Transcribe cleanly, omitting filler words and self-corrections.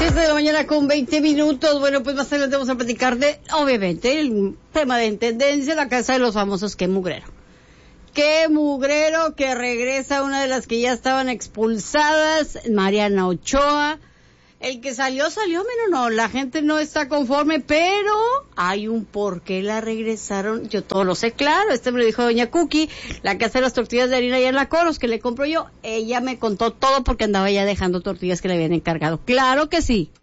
de la mañana con 20 minutos. Bueno, pues más adelante vamos a platicar de, obviamente, el tema de tendencia, la casa de los famosos. Qué mugrero. Qué mugrero que regresa una de las que ya estaban expulsadas, Mariana Ochoa. El que salió, pero no, la gente no está conforme, pero hay un por qué la regresaron. Yo todo lo sé, claro, me lo dijo doña Cookie, la que hace las tortillas de harina allá en la Coros, que le compro yo. Ella me contó todo porque andaba ya dejando tortillas que le habían encargado. Claro que sí.